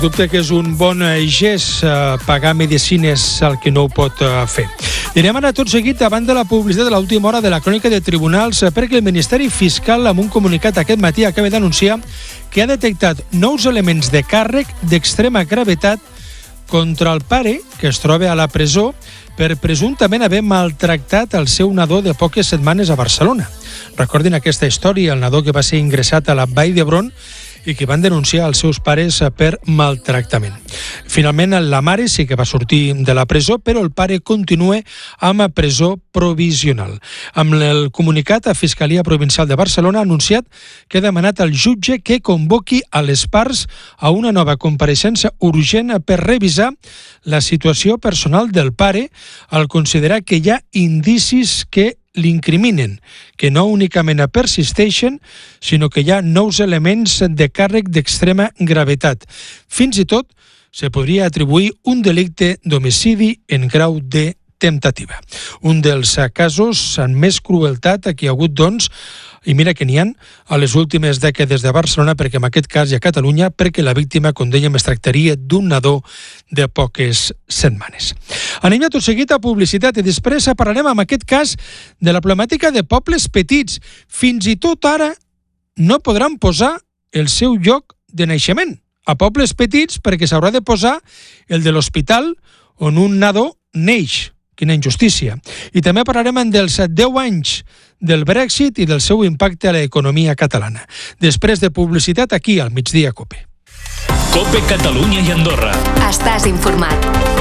Dubte que és un bon gest pagar medicines al que no ho pot fer. I anem ara tot seguit davant de la publicitat de l'última hora de la crònica de tribunals perquè el Ministeri Fiscal, amb un comunicat aquest matí, acaba d'anunciar que ha detectat nous elements de càrrec d'extrema gravetat contra el pare, que es troba a la presó, per presumptament haver maltractat el seu nadó de poques setmanes a Barcelona. Recordin aquesta història, el nadó que va ser ingressat a la Vall d'Hebron i que van denunciar els seus pares per maltractament. Finalment, la mare sí que va sortir de la presó, però el pare continua amb presó provisional. Amb el comunicat, la Fiscalia Provincial de Barcelona ha anunciat que ha demanat al jutge que convoqui a les parts a una nova compareixença urgent per revisar la situació personal del pare al considerar que hi ha indicis que l'incriminen, que no únicament persisteixen, sinó que hi ha nous elements de càrrec d'extrema gravetat. Fins i tot se podria atribuir un delicte d'homicidi en grau de temptativa. Un dels casos amb més crueltat que hi ha hagut, doncs, i mira que n'hi ha a les últimes dècades de Barcelona, perquè en aquest cas i a Catalunya, perquè la víctima, com dèiem, es tractaria d'un nadó de poques setmanes. Anem ja tot seguit a publicitat i després parlarem en aquest cas de la problemàtica de pobles petits. Fins i tot ara no podran posar el seu lloc de naixement a pobles petits perquè s'haurà de posar el de l'hospital on un nadó neix. Quina injustícia. I també parlarem dels 10 anys del Brexit i del seu impacte a l'economia catalana. Després de publicitat, aquí al Migdia Cope. Cope Catalunya i Andorra. Estàs informat.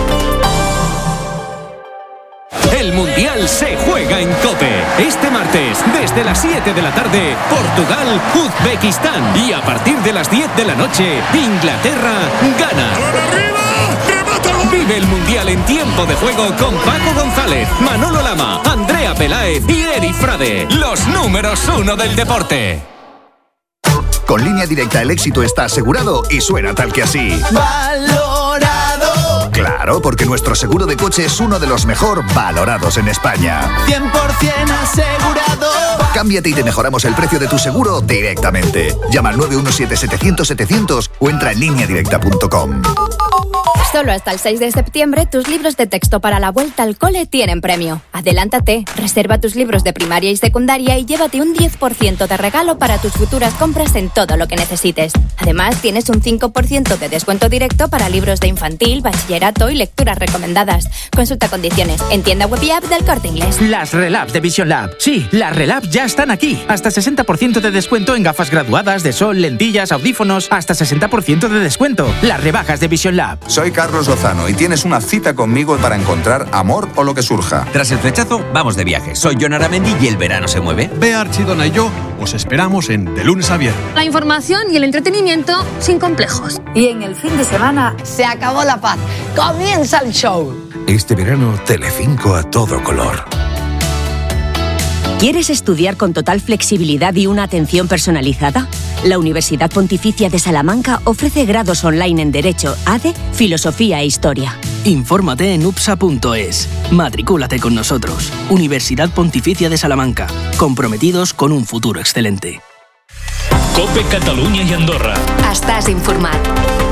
El Mundial se juega en COPE. Este martes, desde las 7 de la tarde, Portugal, Uzbekistán. Y a partir de las 10 de la noche, Inglaterra, Ghana. Vive el Mundial en tiempo de juego con Paco González, Manolo Lama, Andrea Peláez y Eri Frade. Los números 1 del deporte. Con Línea Directa el éxito está asegurado y suena tal que así. ¡Valorado! Claro, porque nuestro seguro de coche es uno de los mejor valorados en España. 100% asegurado. Cámbiate y te mejoramos el precio de tu seguro directamente. Llama al 917-700-700 o entra en lineadirecta.com. Solo hasta el 6 de septiembre, tus libros de texto para la vuelta al cole tienen premio. Adelántate, reserva tus libros de primaria y secundaria y llévate un 10% de regalo para tus futuras compras en todo lo que necesites. Además, tienes un 5% de descuento directo para libros de infantil, bachillerato y lecturas recomendadas. Consulta condiciones en tienda web y app del Corte Inglés. Las Relab de Vision Lab. Sí, las Relab ya están aquí. Hasta 60% de descuento en gafas graduadas, de sol, lentillas, audífonos. Hasta 60% de descuento. Las rebajas de Vision Lab. Soy Carlos Lozano y tienes una cita conmigo para encontrar amor o lo que surja. Tras el flechazo, vamos de viaje. Soy Jon Aramendi y el verano se mueve. Bea Archidona y yo os esperamos en De Lunes a Viernes. La información y el entretenimiento sin complejos. Y en el fin de semana se acabó la paz. Comienza el show. Este verano, Telecinco a todo color. ¿Quieres estudiar con total flexibilidad y una atención personalizada? La Universidad Pontificia de Salamanca ofrece grados online en Derecho, ADE, Filosofía e Historia. Infórmate en upsa.es. Matricúlate con nosotros. Universidad Pontificia de Salamanca. Comprometidos con un futuro excelente. Cope Catalunya i Andorra. Estàs informat.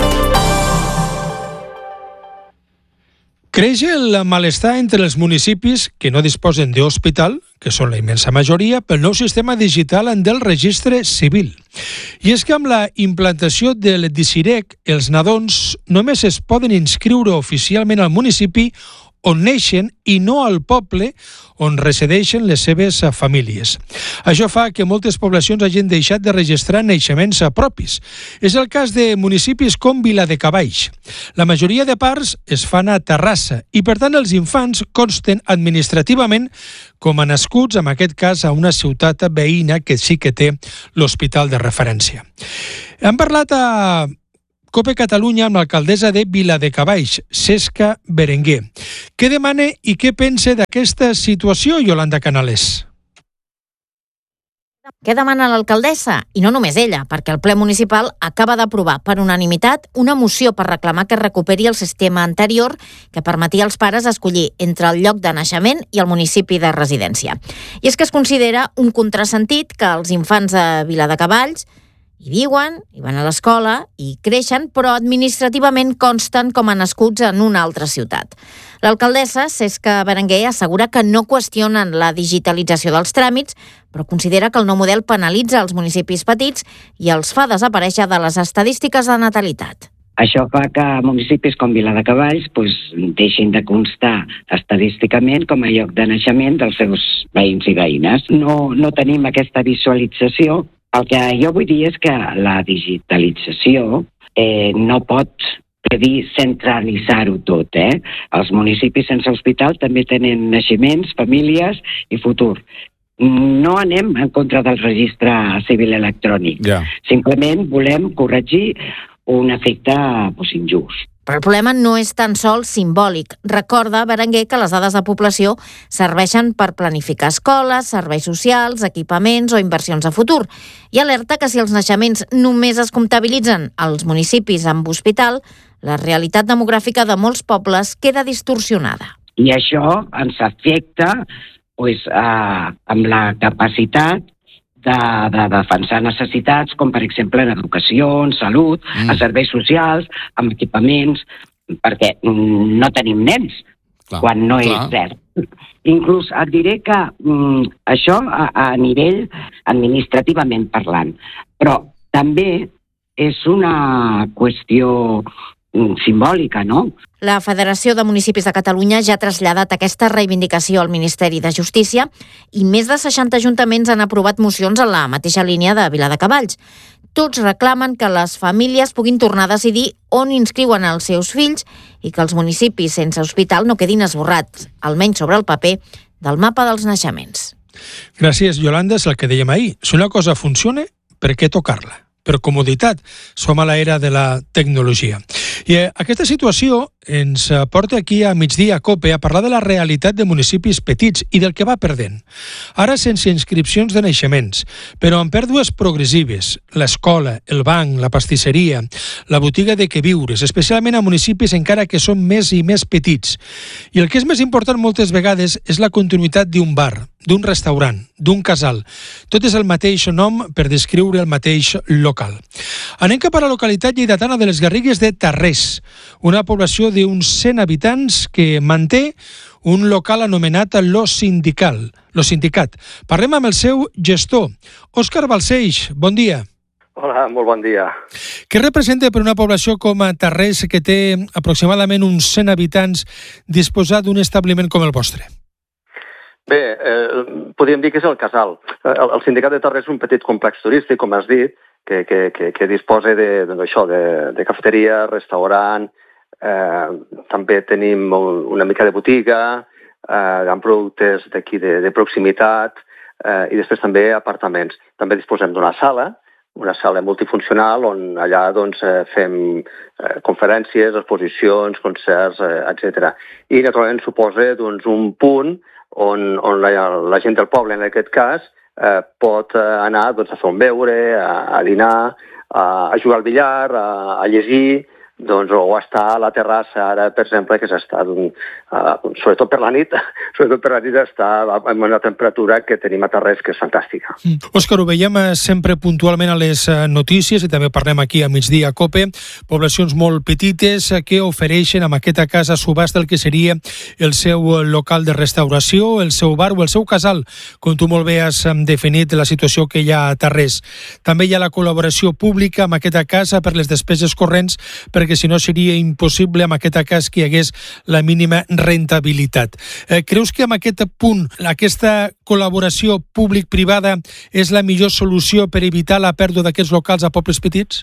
Creix el malestar entre els municipis que no disposen d'hospital, que són la immensa majoria, pel nou sistema digital del registre civil. I és que amb la implantació del DICIREC, els nadons només es poden inscriure oficialment al municipi on neixen i no al poble on resideixen les seves famílies. Això fa que moltes poblacions hagin deixat de registrar naixements propis. És el cas de municipis com Viladecavalls. La majoria de parts es fan a Terrassa i, per tant, els infants consten administrativament com a nascuts, en aquest cas, a una ciutat veïna que sí que té l'hospital de referència. Hem parlat a Cope Catalunya amb l'alcaldessa de Viladecavalls, Cesca Berenguer. Què demana i què pensa d'aquesta situació, Yolanda Canales? Què demana l'alcaldessa? I no només ella, perquè el ple municipal acaba d'aprovar per unanimitat una moció per reclamar que es recuperi el sistema anterior que permetia als pares escollir entre el lloc de naixement i el municipi de residència. I és que es considera un contrasentit que els infants de Viladecavalls Hi viuen, hi van a l'escola, hi creixen, però administrativament consten com a nascuts en una altra ciutat. L'alcaldessa, Cesca Berenguer, assegura que no qüestionen la digitalització dels tràmits, però considera que el nou model penalitza els municipis petits i els fa desaparèixer de les estadístiques de natalitat. Això fa que municipis com Viladecavalls deixin de constar estadísticament com a lloc de naixement dels seus veïns i veïnes. No tenim aquesta visualització. El que jo vull dir és que la digitalització no pot dir centralitzar-ho tot. Els municipis sense hospital també tenen naixements, famílies i futur. No anem en contra del registre civil electrònic. Simplement volem corregir un efecte injust. Però el problema no és tan sols simbòlic. Recorda, Berenguer, que les dades de població serveixen per planificar escoles, serveis socials, equipaments o inversions a futur. I alerta que si els naixements només es comptabilitzen als municipis amb hospital, la realitat demogràfica de molts pobles queda distorsionada. I això ens afecta amb la capacitat de defensar necessitats com, per exemple, en educació, en salut, a serveis socials, amb equipaments, perquè no tenim nens quan no és cert. Inclús et diré que això a nivell administrativament parlant, però també és una qüestió simbòlica, no? La Federació de Municipis de Catalunya ja ha traslladat aquesta reivindicació al Ministeri de Justícia i més de 60 ajuntaments han aprovat mocions en la mateixa línia de Viladecavalls. Tots reclamen que les famílies puguin tornar a decidir on inscriuen els seus fills i que els municipis sense hospital no quedin esborrats, almenys sobre el paper, del mapa dels naixements. Gràcies, Yolanda. És el que dèiem ahir. Si una cosa funciona, per què tocar-la? Per comoditat, som a l'era de la tecnologia. I aquesta situació ens porta aquí a Migdia COPE a parlar de la realitat de municipis petits i del que va perdent. Ara sense inscripcions de naixements, però amb pèrdues progressives, l'escola, el banc, la pastisseria, la botiga de queviures, especialment a municipis encara que són més i més petits. I el que és més important moltes vegades és la continuïtat d'un bar, d'un restaurant, d'un casal. Tot és el mateix nom per descriure el mateix local. Anem cap a la localitat lleidatana de les Garrigues de Tarrés, una població d'uns 100 habitants que manté un local anomenat Lo Sindicat. Parlem amb el seu gestor, Òscar Balcells. Bon dia. Hola, molt bon dia. Què representa per una població com a Tarrés, que té aproximadament uns 100 habitants, disposar d'un establiment com el vostre? Bé, podríem dir que és el casal. El Sindicat de Tarrés és un petit complex turístic, com has dit, que disposa de cafeteria, restaurant, també tenim una mica de botiga, amb productes d'aquí de proximitat, i després també apartaments. També disposem d'una sala multifuncional on allà fem conferències, exposicions, concerts, etc. I naturalment suposa un punt on la gent del poble, en aquest cas, pot anar a fer un beure, a dinar, a jugar al billar, a llegir, o estar a la terrassa, ara, per exemple, que s'està, sobretot per la nit, està amb una temperatura que tenim a Tarrés, que és fantàstica. Òscar, ho veiem sempre puntualment a les notícies, i també parlem aquí a Migdia COPE, poblacions molt petites que ofereixen amb aquesta casa subhasta el que seria el seu local de restauració, el seu bar o el seu casal, com tu molt bé has definit la situació que hi ha a Tarrés. També hi ha la col·laboració pública amb aquesta casa per les despeses corrents, perquè si no seria impossible en aquest cas que hi hagués la mínima rentabilitat. Creus que en aquest punt aquesta col·laboració públic-privada és la millor solució per evitar la pèrdua d'aquests locals a pobles petits?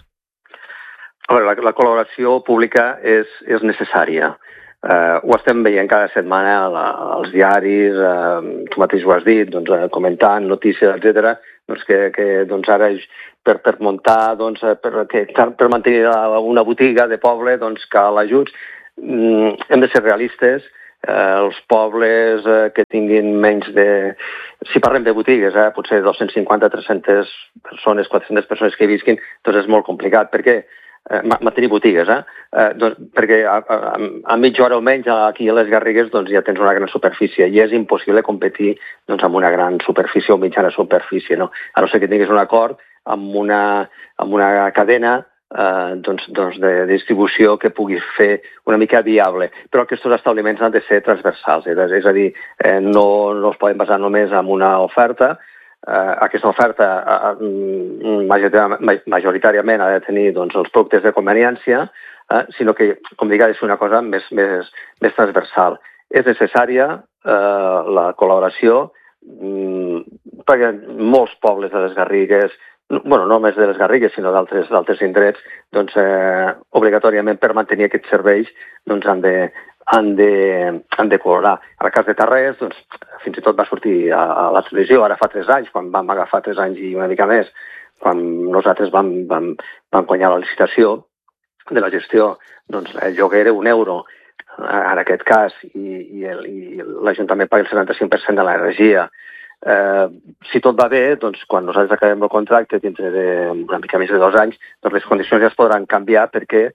La col·laboració pública és necessària. Ho estem veient cada setmana als diaris, tu mateix ho has dit, comentant notícies, etc., que ara per muntar, per mantenir una botiga de poble, cal ajuts. Hem de ser realistes. Els pobles que tinguin menys de... Si parlem de botigues, potser 250, 300 persones, 400 persones que visquin, doncs és molt complicat. Per què? Mantenir botigues, perquè a mitja hora o menys aquí a les Garrigues ja tens una gran superfície i és impossible competir amb una gran superfície o mitjana superfície, no? A no ser que tinguis un acord amb una cadena de distribució que pugui fer una mica viable. Però aquests establiments han de ser transversals, és a dir, no es poden basar només en una oferta. Aquesta oferta majoritàriament ha de tenir els productes de conveniència, sinó que, com dic, ha de ser una cosa més transversal. És necessària la col·laboració perquè molts pobles de les Garrigues, no només de les Garrigues, sinó d'altres indrets, obligatòriament per mantenir aquests serveis han de col·laborar. En el cas de Tarrés, fins i tot va sortir a la televisió, ara fa 3 anys, quan vam agafar 3 anys i una mica més, quan nosaltres vam guanyar la licitació de la gestió, el lloguer era €1, en aquest cas, i l'Ajuntament paga el 75% de l'energia. Si tot va bé, quan nosaltres acabem el contracte dintre d'una mica més de 2 anys, les condicions ja es podran canviar perquè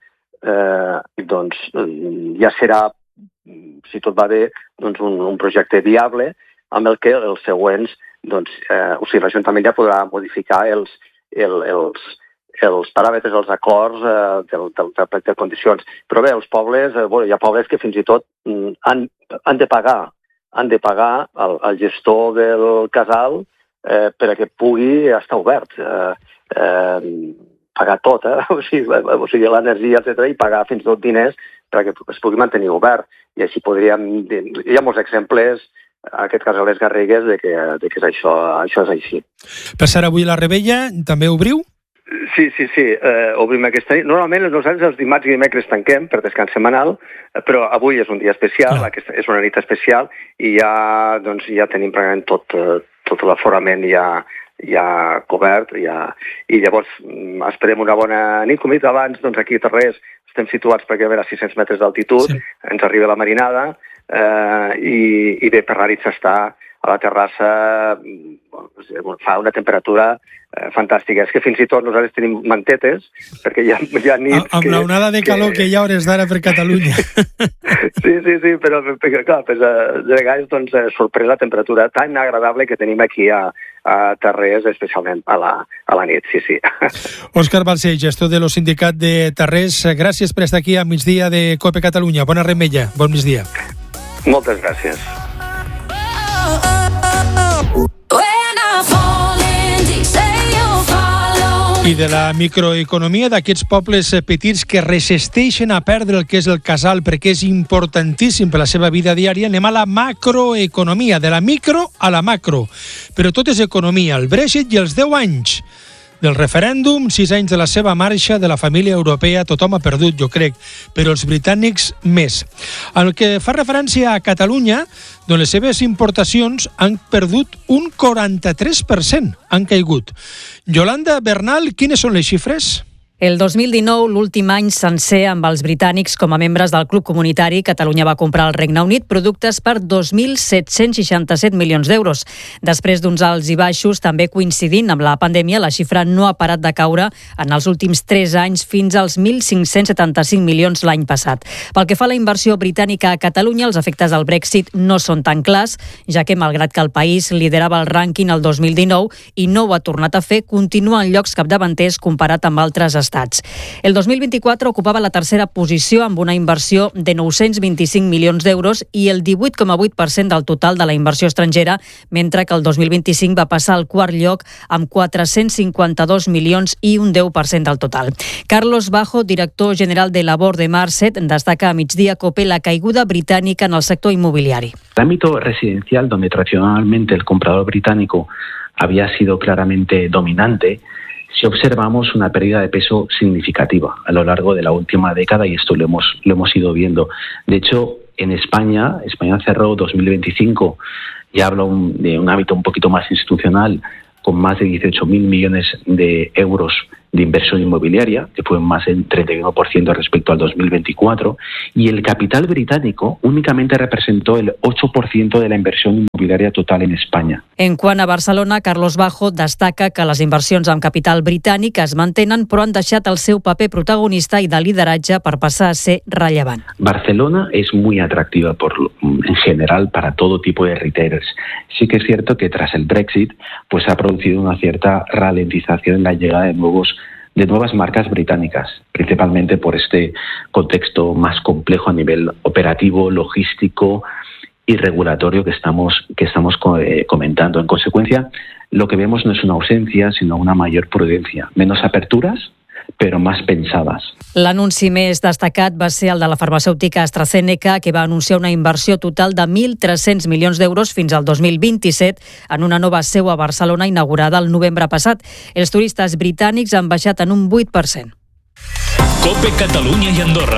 ja serà, si tot va bé, un projecte viable amb el que els següents, l'Ajuntament ja podrà modificar els paràmetres, els acords del plec de condicions. Però bé, els pobles, hi ha pobles que fins i tot han de pagar al gestor del casal perquè pugui estar obert. Pagar tot, o sigui, l'energia, etc., i pagar fins i tot diners perquè es pugui mantenir obert. I així podríem... Hi ha molts exemples, en aquest cas a les Garrigues, de que això és així. Per cert, avui a la Rebella també obriu? Sí, obrim aquesta nit. Normalment nosaltres els dimarts i dimecres tanquem per descans setmanal, però avui és un dia especial, és una nit especial, i ja tenim pràcticament tot l'aforament ja cobert, i llavors esperem una bona nit. Com he dit abans, aquí a Tarrés estem situats perquè a 600 metres d'altitud, ens arriba la marinada, i bé, per l'Aritz està a la terrassa, fa una temperatura fantàstica. És que fins i tot nosaltres tenim mantetes, perquè hi ha nits... Amb l'onada de calor que hi ha hores d'ara per Catalunya. Sí, però clar, de vegades sorprèn la temperatura tan agradable que tenim aquí a Tarrés, especialment a la nit, sí. Òscar Balcell, gestor de los sindicat de Tarrés, gràcies per estar aquí a migdia de COPE Catalunya. Bona Remella, bon migdia. Moltes gràcies. I de la microeconomia d'aquests pobles petits que resisteixen a perdre el que és el casal perquè és importantíssim per la seva vida diària, anem a la macroeconomia, de la micro a la macro. Però tot és economia, el Brexit i els 10 anys del referèndum, 6 anys de la seva marxa de la família europea, tothom ha perdut, jo crec, però els britànics més. En el que fa referència a Catalunya, les seves importacions han perdut un 43%, han caigut. Yolanda Bernal, quines són les xifres? El 2019, l'últim any sencer amb els britànics com a membres del Club Comunitari, Catalunya va comprar al Regne Unit productes per 2.767 milions d'euros. Després d'uns alts i baixos, també coincidint amb la pandèmia, la xifra no ha parat de caure en els últims 3 anys fins als 1.575 milions l'any passat. Pel que fa a la inversió britànica a Catalunya, els efectes del Brexit no són tan clars, ja que malgrat que el país liderava el rànquing el 2019 i no ho ha tornat a fer, continua en llocs capdavanters comparat amb altres estats. El 2024 ocupava la tercera posició amb una inversió de 925 milions d'euros i el 18,8% del total de la inversió estrangera, mentre que el 2025 va passar al quart lloc amb 452 milions i un 10% del total. Carlos Bajo, director general de Labor de Marset, destaca a migdia COPE la caiguda britànica en el sector inmobiliari. El ámbito residencial, donde tradicionalmente el comprador británico había sido claramente dominante, si observamos una pérdida de peso significativa a lo largo de la última década, y esto lo hemos ido viendo. De hecho, en España cerró 2025, ya hablo de un ámbito un poquito más institucional, con más de 18.000 millones de euros de inversión inmobiliaria, que fue más del 31% respecto al 2024, y el capital británico únicamente representó el 8% de la inversión inmobiliària total en Espanya. En quant a Barcelona, Carlos Bajo destaca que les inversions amb capital britànic es mantenen, però han deixat el seu paper protagonista i de lideratge per passar a ser rellevant. Barcelona es muy atractiva en general para todo tipo de retailers. Sí que es cierto que tras el Brexit pues ha producido una cierta ralentización en la llegada de nuevas marcas británicas, principalmente por este contexto más complejo a nivel operativo, logístico y regulatorio que estamos comentando. En consecuencia, lo que vemos no es una ausencia, sino una mayor prudencia. Menos aperturas, però més pensades. L'anunci més destacat va ser el de la farmacèutica AstraZeneca, que va anunciar una inversió total de 1.300 milions d'euros fins al 2027 en una nova seu a Barcelona inaugurada el novembre passat. Els turistes britànics han baixat en un 8%. COPE Catalunya i Andorra.